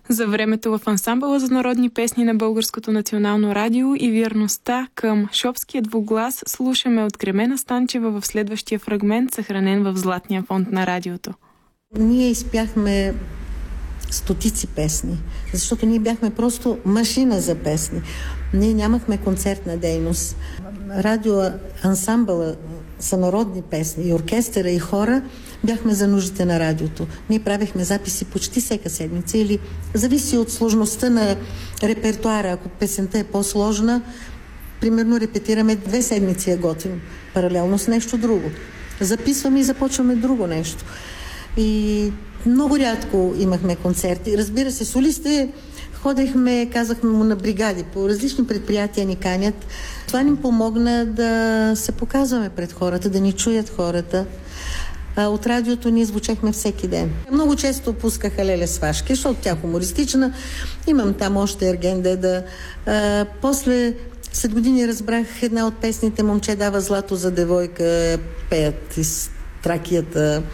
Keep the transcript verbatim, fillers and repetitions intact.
За времето в ансамбъла за народни песни на Българското национално радио и вярността към шопския двуглас слушаме от Кремена Станчева в следващия фрагмент, съхранен в Златния фонд на радиото. Ние изпяхме стотици песни, защото ние бяхме просто машина за песни. Ние нямахме концертна дейност. Радио ансамбъла за народни песни и оркестъра и хора бяхме за нуждите на радиото. Ние правихме записи почти всяка седмица или зависи от сложността на репертуара. Ако песента е по-сложна, примерно репетираме две седмици я готвим паралелно с нещо друго. Записваме и започваме друго нещо. И много рядко имахме концерти. Разбира се, солисти ходехме, казахме му, на бригади. По различни предприятия ни канят. Това ни помогна да се показваме пред хората, да ни чуят хората. А от радиото ние звучахме всеки ден. Много често пускаха Леля Свашки, защото тя хумористична. Имам там още Ерген Деда. А, после, след години разбрах една от песните "Момче дава злато за девойка", пеят из Тракията.